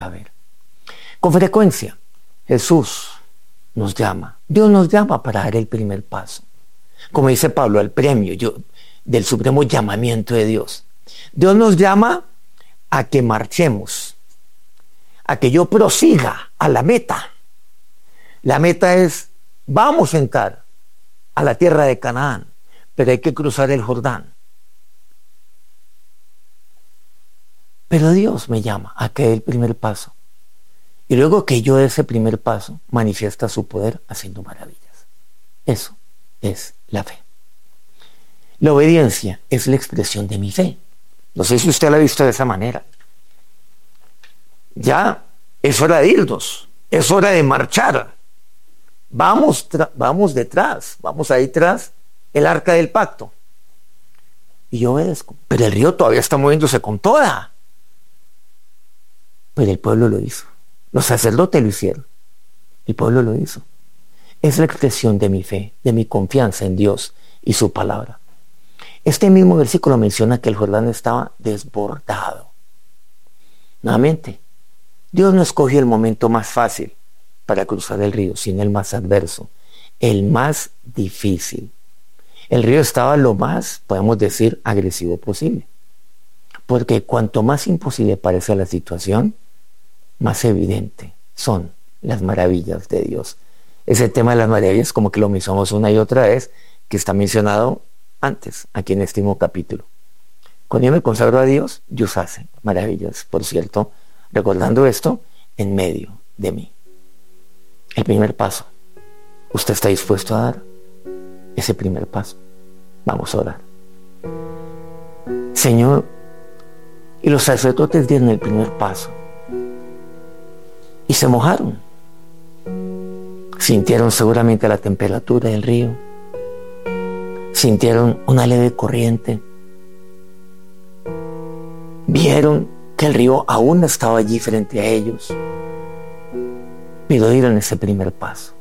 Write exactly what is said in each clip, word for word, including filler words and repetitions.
a ver. Con frecuencia, Jesús nos llama. Dios nos llama para dar el primer paso. Como dice Pablo, el premio yo, del supremo llamamiento de Dios. Dios nos llama a que marchemos, a que yo prosiga a la meta. La meta es, vamos a entrar a la tierra de Canaán, pero hay que cruzar el Jordán. Pero Dios me llama a que dé el primer paso. Y luego que yo dé ese primer paso, manifiesta su poder haciendo maravillas. Eso es la fe. La obediencia es la expresión de mi fe. No sé si usted la ha visto de esa manera. Ya es hora de irnos, es hora de marchar. Vamos, tra- vamos detrás, vamos ahí tras el arca del pacto. Y yo obedezco. Pero el río todavía está moviéndose con toda. Pero el pueblo lo hizo. Los sacerdotes lo hicieron. El pueblo lo hizo. Es la expresión de mi fe, de mi confianza en Dios y su palabra. Este mismo versículo menciona que el Jordán estaba desbordado. Nuevamente, Dios no escogió el momento más fácil para cruzar el río, sino el más adverso, el más difícil. El río estaba lo más, podemos decir, agresivo posible. Porque cuanto más imposible parece la situación, más evidente son las maravillas de Dios. Ese tema de las maravillas, como que lo mencionamos una y otra vez, que está mencionado antes, aquí en este mismo capítulo. Cuando yo me consagro a Dios, Dios hace maravillas, por cierto, recordando esto en medio de mí. El primer paso. ¿Usted está dispuesto a dar ese primer paso? Vamos a orar. Señor, y los sacerdotes dieron el primer paso y se mojaron. Sintieron seguramente la temperatura del río, sintieron una leve corriente, vieron que el río aún estaba allí frente a ellos, pero dieron ese primer paso.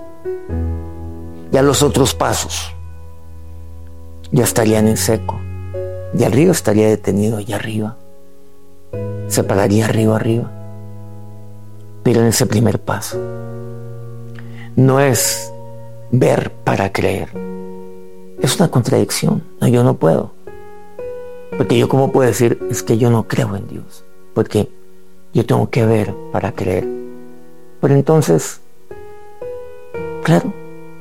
Ya los otros pasos ya estarían en seco, ya el río estaría detenido allá arriba, se pararía río arriba. Pero en ese primer paso no es ver para creer. Es una contradicción. No, yo no puedo. Porque yo, ¿cómo puedo decir? Es que yo no creo en Dios. Porque yo tengo que ver para creer. Pero entonces, claro,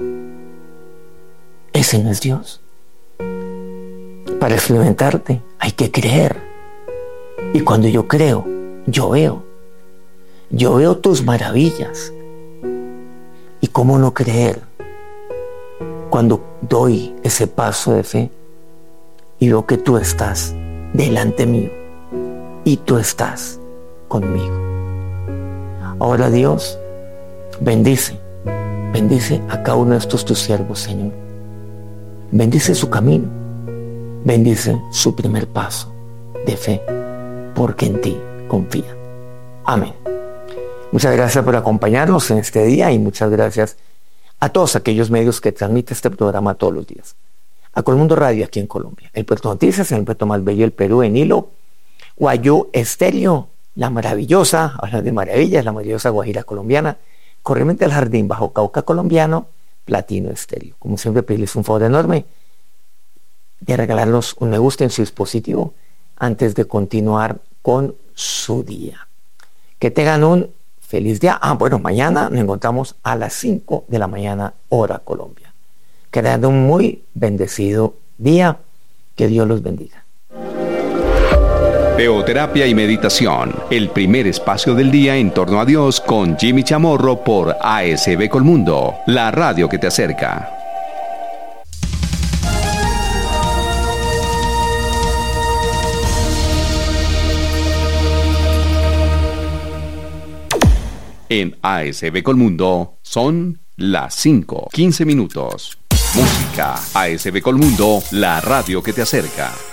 ese no es Dios. Para experimentarte hay que creer. Y cuando yo creo, yo veo. Yo veo tus maravillas. ¿Y cómo no creer cuando doy ese paso de fe y veo que tú estás delante mío y tú estás conmigo? Ahora, Dios, bendice, bendice a cada uno de estos tus siervos, Señor. Bendice su camino, bendice su primer paso de fe, porque en ti confían. Amén. Muchas gracias por acompañarnos en este día y muchas gracias a todos aquellos medios que transmiten este programa todos los días. A Colmundo Radio aquí en Colombia, el Puerto Noticias en el puerto más bello del Perú, en Hilo, Guayú Estéreo, la maravillosa, hablando de maravillas, la maravillosa Guajira colombiana, Corriente del Jardín, Bajo Cauca colombiano, Platino Estéreo. Como siempre, pedirles un favor enorme de regalarnos un me gusta en su dispositivo antes de continuar con su día. Que tengan un feliz día. Ah, bueno, mañana nos encontramos a las cinco de la mañana, hora Colombia. Que tengan un muy bendecido día. Que Dios los bendiga. Teoterapia y meditación, el primer espacio del día en torno a Dios con Jimmy Chamorro por A S B Colmundo, la radio que te acerca. En A S B Colmundo son las cinco, quince minutos. Música. A S B Colmundo, la radio que te acerca.